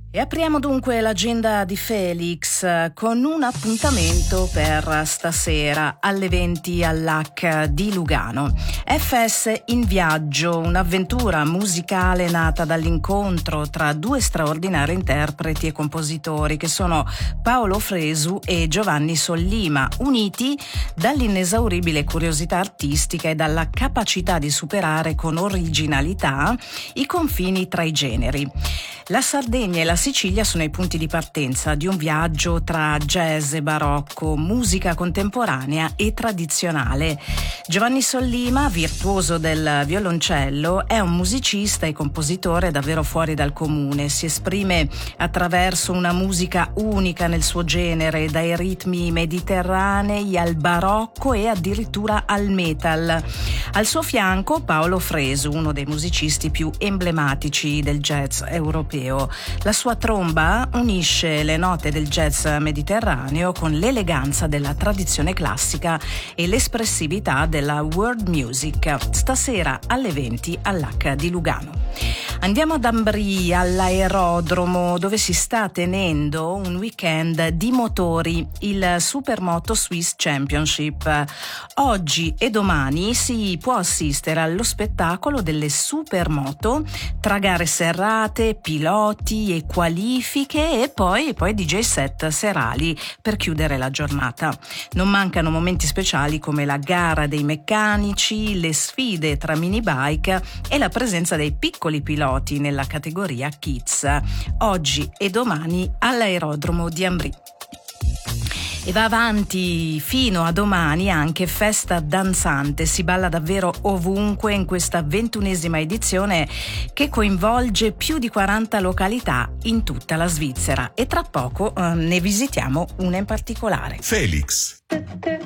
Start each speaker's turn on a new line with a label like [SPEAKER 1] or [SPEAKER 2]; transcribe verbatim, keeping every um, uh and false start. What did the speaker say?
[SPEAKER 1] E apriamo dunque l'agenda di Felix con un appuntamento per stasera alle venti all'H di Lugano. F S in viaggio, un'avventura musicale nata dall'incontro tra due straordinari interpreti e compositori che sono Paolo Fresu e Giovanni Sollima, uniti dall'inesauribile curiosità artistica e dalla capacità di superare con originalità i confini tra i generi. La Sardegna e la Sicilia sono i punti di partenza di un viaggio tra jazz e barocco, musica contemporanea e tradizionale. Giovanni Sollima, virtuoso del violoncello, è un musicista e compositore davvero fuori dal comune. Si esprime attraverso una musica unica nel suo genere, dai ritmi mediterranei al barocco e addirittura al metal. Al suo fianco Paolo Fresu, uno dei musicisti più emblematici del jazz europeo. La sua tromba unisce le note del jazz mediterraneo con l'eleganza della tradizione classica e l'espressività della world music. Stasera alle venti all'H di Lugano. Andiamo ad Ambrì, all'aerodromo, dove si sta tenendo un weekend di motori, il Supermoto Swiss Championship. Oggi e domani si può assistere allo spettacolo delle supermoto tra gare serrate, piloti e qualifiche e poi, poi D J set serali per chiudere la giornata. Non mancano momenti speciali come la gara dei meccanici, le sfide tra minibike e la presenza dei piccoli piloti nella categoria Kids, oggi e domani all'aerodromo di Ambrì. E va avanti fino a domani anche Festa Danzante, si balla davvero ovunque in questa ventunesima edizione che coinvolge più di quaranta località in tutta la Svizzera e tra poco eh, ne visitiamo una in particolare.
[SPEAKER 2] Felix.